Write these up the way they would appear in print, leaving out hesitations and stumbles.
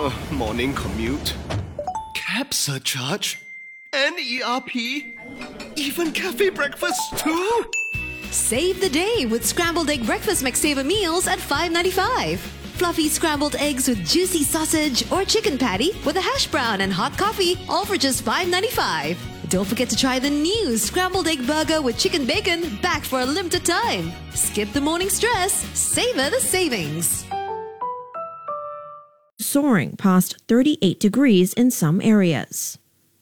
Morning commute, cab surcharge, NERP, even cafe breakfast too. Save the day with Scrambled Egg Breakfast McSaver meals at $5.95. Fluffy scrambled eggs with juicy sausage or chicken patty with a hash brown and hot coffee, all for just $5.95. Don't forget to try the new Scrambled Egg Burger with chicken bacon, back for a limited time. Skip the morning stress, savor the savings. Soaring past 38 degrees in some areas.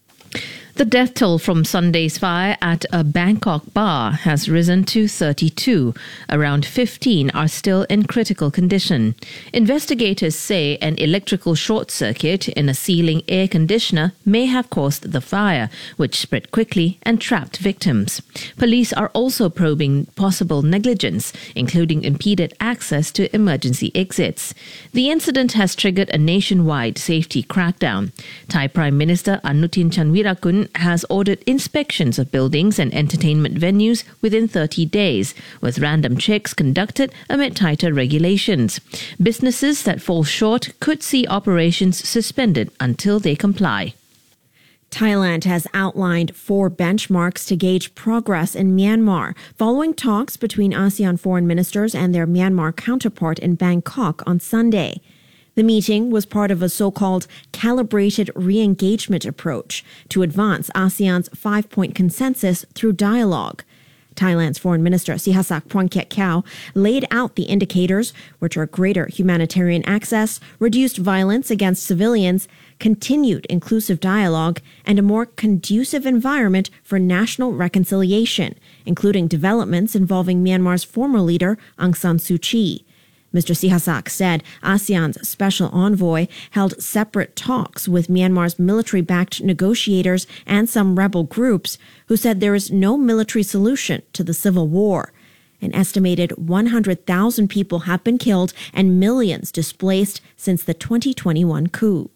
The death toll from Sunday's fire at a Bangkok bar has risen to 32. Around 15 are still in critical condition. Investigators say an electrical short circuit in a ceiling air conditioner may have caused the fire, which spread quickly and trapped victims. Police are also probing possible negligence, including impeded access to emergency exits. The incident has triggered a nationwide safety crackdown. Thai Prime Minister Anutin Chanvirakul has ordered inspections of buildings and entertainment venues within 30 days, with random checks conducted amid tighter regulations. Businesses that fall short could see operations suspended until they comply. Thailand has outlined 4 benchmarks to gauge progress in Myanmar following talks between ASEAN foreign ministers and their Myanmar counterpart in Bangkok on Sunday. The meeting was part of a so-called calibrated re-engagement approach to advance ASEAN's 5-point consensus through dialogue. Thailand's Foreign Minister Sihasak Phuangketkeow laid out the indicators, which are greater humanitarian access, reduced violence against civilians, continued inclusive dialogue, and a more conducive environment for national reconciliation, including developments involving Myanmar's former leader Aung San Suu Kyi. Mr. Sihasak said ASEAN's special envoy held separate talks with Myanmar's military-backed negotiators and some rebel groups who said there is no military solution to the civil war. An estimated 100,000 people have been killed and millions displaced since the 2021 coup.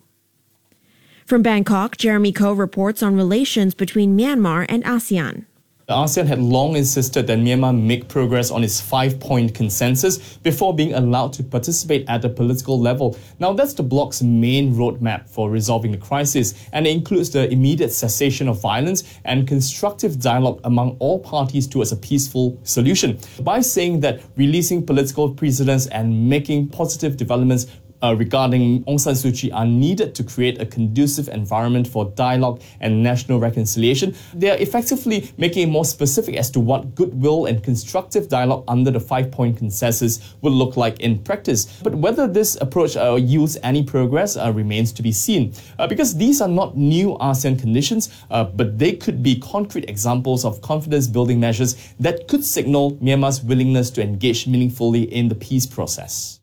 From Bangkok, Jeremy Ko reports on relations between Myanmar and ASEAN. The ASEAN had long insisted that Myanmar make progress on its 5-point consensus before being allowed to participate at the political level. Now, that's the bloc's main roadmap for resolving the crisis, and it includes the immediate cessation of violence and constructive dialogue among all parties towards a peaceful solution. By saying that releasing political prisoners and making positive developments regarding Aung San Suu Kyi are needed to create a conducive environment for dialogue and national reconciliation, they are effectively making it more specific as to what goodwill and constructive dialogue under the 5-point consensus would look like in practice. But whether this approach yields any progress remains to be seen, because these are not new ASEAN conditions, but they could be concrete examples of confidence-building measures that could signal Myanmar's willingness to engage meaningfully in the peace process.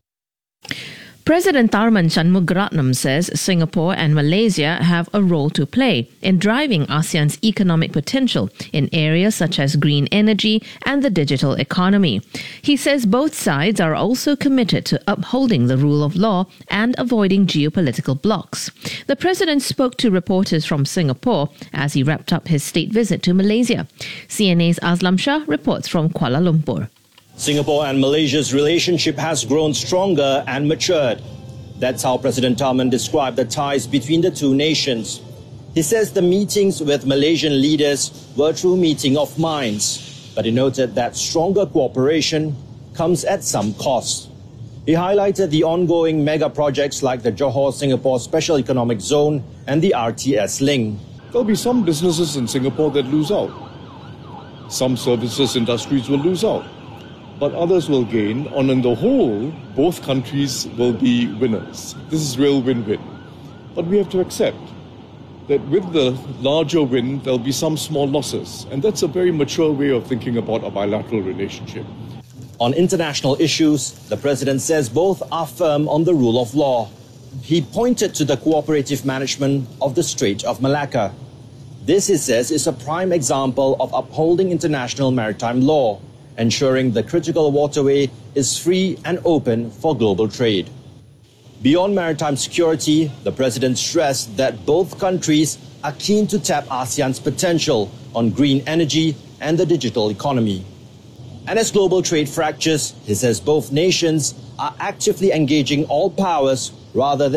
President Tharman Shanmugaratnam says Singapore and Malaysia have a role to play in driving ASEAN's economic potential in areas such as green energy and the digital economy. He says both sides are also committed to upholding the rule of law and avoiding geopolitical blocs. The president spoke to reporters from Singapore as he wrapped up his state visit to Malaysia. CNA's Aslam Shah reports from Kuala Lumpur. Singapore and Malaysia's relationship has grown stronger and matured. That's how President Tharman described the ties between the two nations. He says the meetings with Malaysian leaders were a true meeting of minds, but he noted that stronger cooperation comes at some cost. He highlighted the ongoing mega projects like the Johor-Singapore Special Economic Zone and the RTS link. There'll be some businesses in Singapore that lose out. Some services industries will lose out, but others will gain. On the whole, both countries will be winners. This is real win-win. But we have to accept that with the larger win, there'll be some small losses. And that's a very mature way of thinking about a bilateral relationship. On international issues, the president says both are firm on the rule of law. He pointed to the cooperative management of the Strait of Malacca. This, he says, is a prime example of upholding international maritime law, ensuring the critical waterway is free and open for global trade. Beyond maritime security, the president stressed that both countries are keen to tap ASEAN's potential on green energy and the digital economy. And as global trade fractures, he says both nations are actively engaging all powers rather than